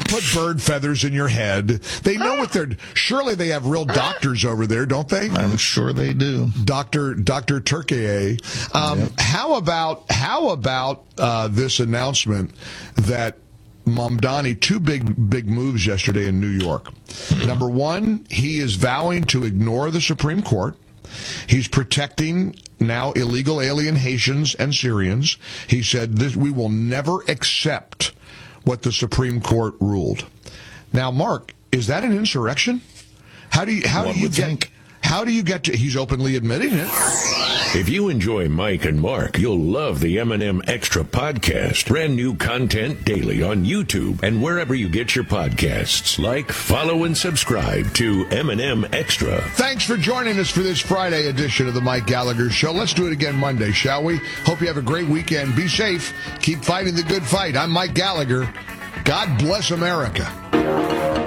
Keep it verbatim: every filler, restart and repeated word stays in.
put bird feathers in your head. They know what they're... Surely they have real doctors over there, don't they? I'm sure they do. Doctor Doctor Turkier. Um, yep. How about, how about uh, this announcement that Mamdani, two big big moves yesterday in New York. Number one, he is vowing to ignore the Supreme Court. He's protecting now illegal alien Haitians and Syrians. He said this, we will never accept what the Supreme Court ruled. Now, Mark, is that an insurrection? How do you how One do you would get think. how do you get to? He's openly admitting it. If you enjoy Mike and Mark, you'll love the M and M Extra podcast. Brand new content daily on YouTube and wherever you get your podcasts. Like, follow, and subscribe to M and M Extra. Thanks for joining us for this Friday edition of the Mike Gallagher Show. Let's do it again Monday, shall we? Hope you have a great weekend. Be safe. Keep fighting the good fight. I'm Mike Gallagher. God bless America.